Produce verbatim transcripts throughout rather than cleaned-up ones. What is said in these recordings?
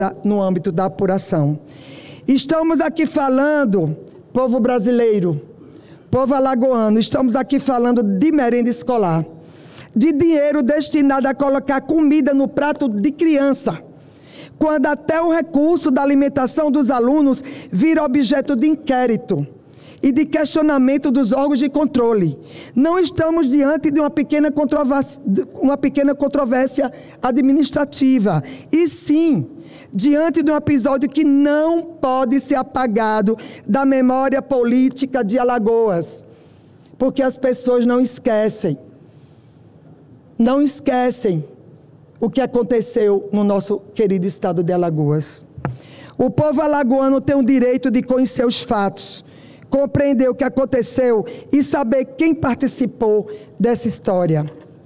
no âmbito da apuração. Estamos aqui falando, povo brasileiro, povo alagoano, estamos aqui falando de merenda escolar, de dinheiro destinado a colocar comida no prato de criança, quando até o recurso da alimentação dos alunos vira objeto de inquérito e de questionamento dos órgãos de controle. Não estamos diante de uma pequena controvérsia, uma pequena controvérsia administrativa, e sim diante de um episódio que não pode ser apagado da memória política de Alagoas, porque as pessoas não esquecem, não esquecem o que aconteceu no nosso querido estado de Alagoas. O povo alagoano tem o direito de conhecer os fatos, compreender o que aconteceu e saber quem participou dessa história.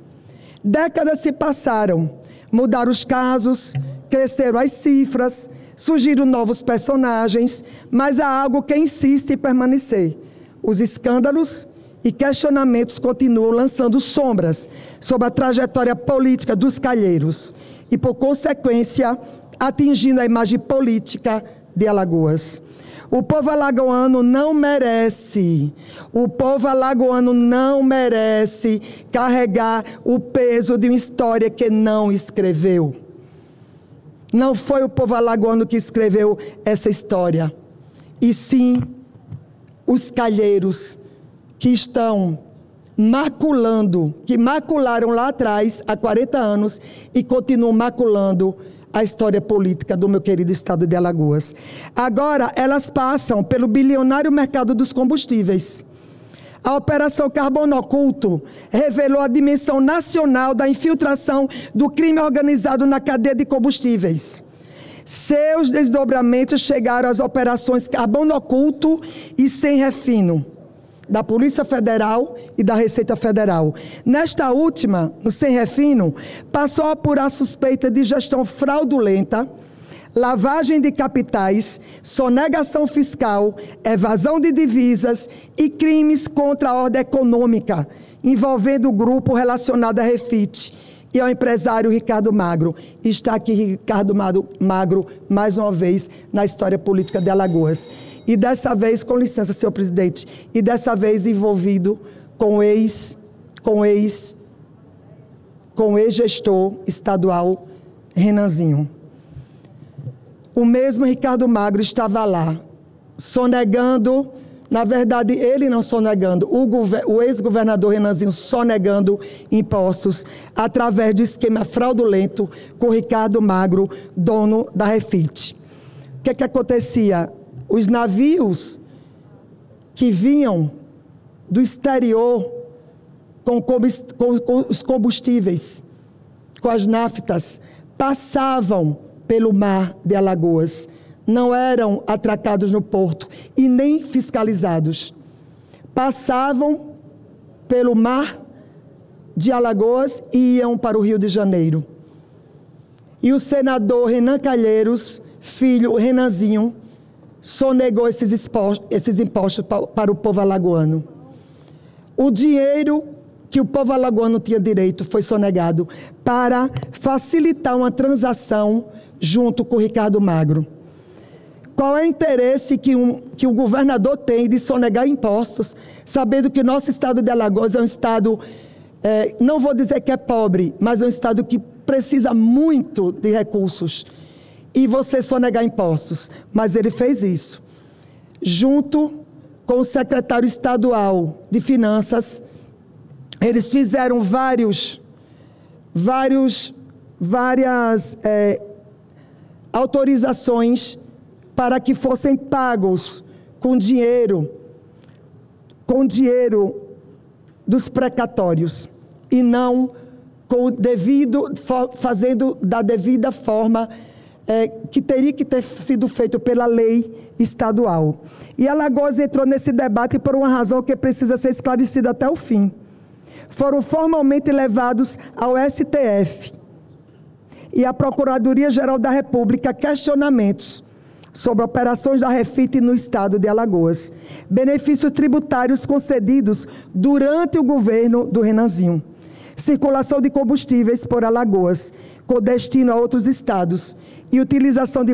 Décadas se passaram, mudaram os casos, cresceram as cifras, surgiram novos personagens, mas há algo que insiste em permanecer. Os escândalos e questionamentos continuam lançando sombras sobre a trajetória política dos calheiros e, por consequência, atingindo a imagem política de Alagoas. O povo alagoano não merece, o povo alagoano não merece carregar o peso de uma história que não escreveu. Não foi o povo alagoano que escreveu essa história, e sim os calheiros que estão maculando, que macularam lá atrás, há quarenta anos, e continuam maculando a história política do meu querido estado de Alagoas. Agora, elas passam pelo bilionário mercado dos combustíveis. A Operação Carbono Oculto revelou a dimensão nacional da infiltração do crime organizado na cadeia de combustíveis. Seus desdobramentos chegaram às operações Carbono Oculto e Sem Refino, da Polícia Federal e da Receita Federal. Nesta última, no Sem Refino, passou a apurar suspeita de gestão fraudulenta, lavagem de capitais, sonegação fiscal, evasão de divisas e crimes contra a ordem econômica, envolvendo o grupo relacionado à Refit e ao empresário Ricardo Magro. Está aqui Ricardo Magro, mais uma vez, na história política de Alagoas. E dessa vez, com licença, senhor presidente, e dessa vez envolvido com o ex, com ex, com o ex-gestor estadual Renanzinho. O mesmo Ricardo Magro estava lá, sonegando, na verdade, ele não sonegando, o, o ex-governador Renanzinho sonegando impostos através do esquema fraudulento com Ricardo Magro, dono da Refit. O que é que acontecia? Os navios que vinham do exterior com, com, com os combustíveis, com as naftas, passavam pelo mar de Alagoas, não eram atracados no porto e nem fiscalizados. Passavam pelo mar de Alagoas e iam para o Rio de Janeiro. E o senador Renan Calheiros, filho Renanzinho, sonegou esses impostos, esses impostos para o povo alagoano. O dinheiro que o povo alagoano tinha direito foi sonegado para facilitar uma transação junto com o Ricardo Magro. Qual é o interesse que um, que o governador tem de sonegar impostos, sabendo que o nosso estado de Alagoas é um estado, é, não vou dizer que é pobre, mas é um estado que precisa muito de recursos, e você sonegar impostos? Mas ele fez isso, junto com o secretário estadual de Finanças. Eles fizeram vários, vários, várias é, autorizações para que fossem pagos com dinheiro, com dinheiro dos precatórios, e não com o devido, fazendo da devida forma é, que teria que ter sido feito pela lei estadual. E Alagoas entrou nesse debate por uma razão que precisa ser esclarecida até o fim. Foram formalmente levados ao S T F e à Procuradoria-Geral da República questionamentos sobre operações da Refit no estado de Alagoas, benefícios tributários concedidos durante o governo do Renanzinho, circulação de combustíveis por Alagoas, com destino a outros estados, e utilização de